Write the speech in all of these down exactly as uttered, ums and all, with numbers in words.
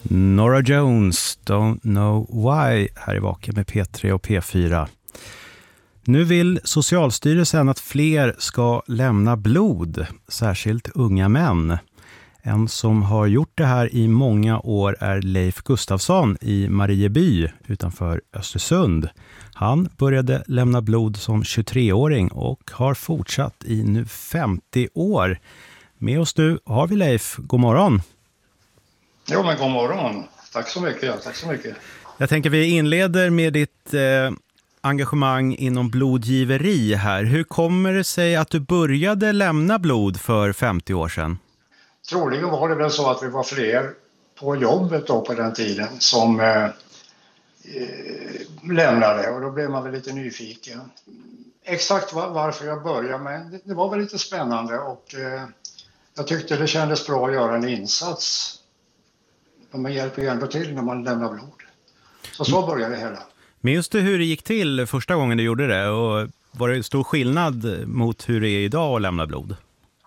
Norah Jones, Don't Know Why, här i Vaken med P tre och P fyra. Nu vill Socialstyrelsen att fler ska lämna blod, särskilt unga män. En som har gjort det här i många år är Leif Gustafsson i Marieby utanför Östersund. Han började lämna blod som tjugotreåring och har fortsatt i nu femtio år. Med oss nu har vi Leif. God morgon. Jo, men god morgon. Tack så mycket. Ja, tack så mycket. Jag tänker vi inleder med ditt eh, engagemang inom blodgiveri här. Hur kommer det sig att du började lämna blod för femtio år sedan? Troligen var det väl så att vi var fler på jobbet då på den tiden som eh, eh, lämnade, och då blev man väl lite nyfiken. Exakt var, varför jag började, men det, det var väl lite spännande och eh, jag tyckte det kändes bra att göra en insats. Man hjälper ju ändå till när man lämnar blod. Så så började det hela. Minns du hur det gick till första gången du gjorde det? Och var det stor skillnad mot hur det är idag att lämna blod?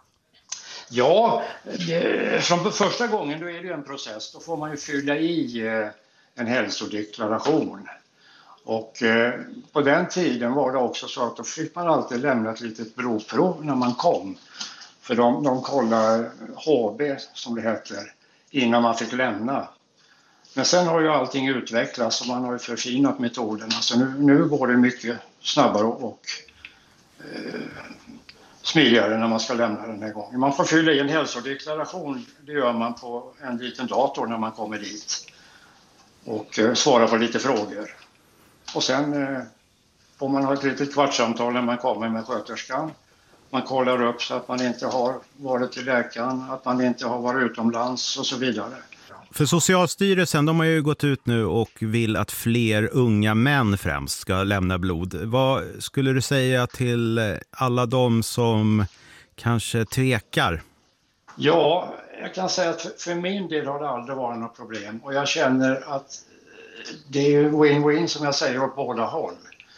Ja, det, från första gången då är det ju en process. Då får man ju fylla i eh, en hälsodeklaration. Och eh, på den tiden var det också så att då fick man alltid lämna ett litet blodprov när man kom. För de, de kollar H B som det heter innan man fick lämna. Men sen har ju allting utvecklats och man har ju förfinat metoderna. Så nu, nu går det mycket snabbare och, och eh, smidigare när man ska lämna den här gången. Man får fylla i en hälsodeklaration. Det gör man på en liten dator när man kommer dit. Och eh, svara på lite frågor. Och sen eh, får man ha ett litet kvartssamtal när man kommer med sköterskan. Man kollar upp så att man inte har varit till läkaren, att man inte har varit utomlands och så vidare. För Socialstyrelsen, de har ju gått ut nu och vill att fler unga män främst ska lämna blod. Vad skulle du säga till alla de som kanske tvekar? Ja, jag kan säga att för min del har det aldrig varit något problem. Och jag känner att det är win-win som jag säger åt båda håll.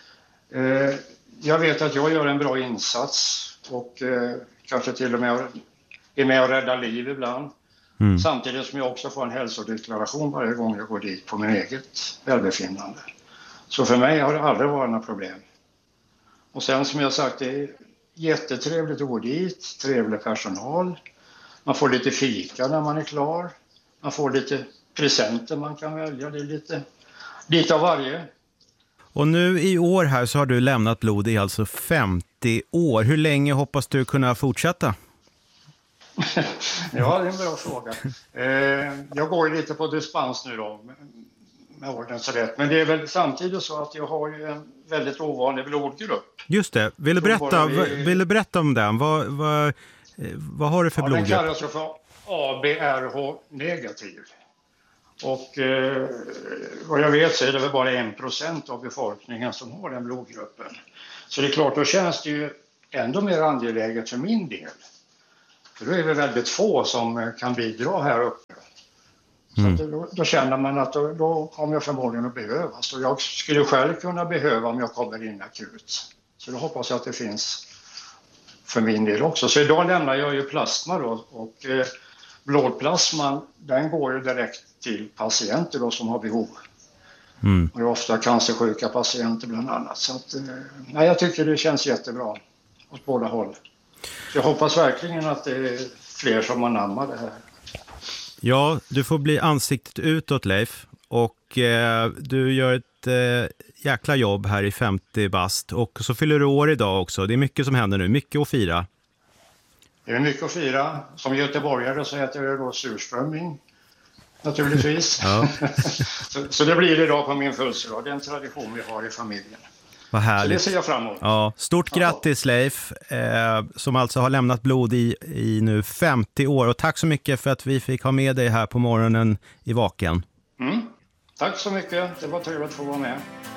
Jag vet att jag gör en bra insats och kanske till och med är med och räddar liv ibland. Mm. Samtidigt som jag också får en hälsodeklaration varje gång jag går dit på min eget välbefinnande. Så för mig har det aldrig varit några problem. Och sen som jag sagt, det är jättetrevligt att gå dit, trevlig personal. Man får lite fika när man är klar. Man får lite presenter man kan välja, det är lite, lite av varje. Och nu i år här så har du lämnat blod i alltså femtio år. Hur länge hoppas du kunna fortsätta? Ja, det är en bra fråga. Eh, jag går ju lite på dispens nu då, med ordens rätt. Men det är väl samtidigt så att jag har ju en väldigt ovanlig blodgrupp. Just det. Vill du berätta, vi... vill du berätta om den? Vad, vad, vad har du för ja, blodgrupp? Den kallas för A B R H negativ. Och eh, vad jag vet så är det väl bara en procent av befolkningen som har den blodgruppen. Så det är klart, då känns det ju ändå mer angeläget för min del. För då är det väldigt få som kan bidra här uppe. Mm. Så då, då känner man att då, då kommer jag förmodligen att behövas. Och jag skulle själv kunna behöva om jag kommer in akut. Så då hoppas jag att det finns för min del också. Så idag lämnar jag ju plasma då. Och eh, blodplasman, den går ju direkt till patienter då som har behov. Mm. Och det är ofta cancersjuka patienter bland annat. Så att, eh, nej, jag tycker det känns jättebra åt båda håll. Så jag hoppas verkligen att det är fler som anammar det här. Ja, du får bli ansiktet utåt, Leif. Och eh, du gör ett eh, jäkla jobb här i femtio bast. Och så fyller du år idag också. Det är mycket som händer nu, mycket att fira. Det är mycket att fira. Som göteborgare så heter det då surströmming. Naturligtvis. Ja. så, så det blir det idag på min födelsedag. Det är en tradition vi har i familjen. Vad härligt. Så det ser jag fram emot. Ja, stort grattis Leif, eh, som alltså har lämnat blod i, i nu femtio år. Och tack så mycket för att vi fick ha med dig här på morgonen i Vaken. Mm. Tack så mycket, det var trevligt att få vara med.